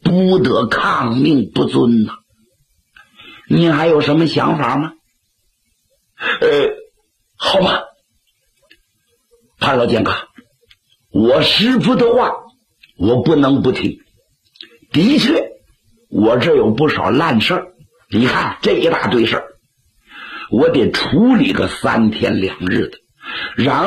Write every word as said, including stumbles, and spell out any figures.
不得抗命不遵呐、啊。您还有什么想法吗？呃，好吧，潘老剑客，我师傅的话我不能不听。的确，我这有不少烂事儿，你看这一大堆事儿，我得处理个三天两日的，然